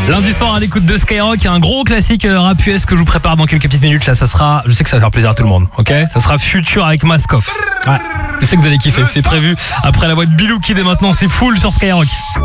Lundi soir à l'écoute de Skyrock, il y a un gros classique rap US que je vous prépare dans quelques petites minutes. Là, ça sera, je sais que ça va faire plaisir à tout le monde, ok? Ça sera Future avec Mask Off. Ouais, je sais que vous allez kiffer. C'est prévu après la voix de Bilou qui dès maintenant, c'est full sur Skyrock.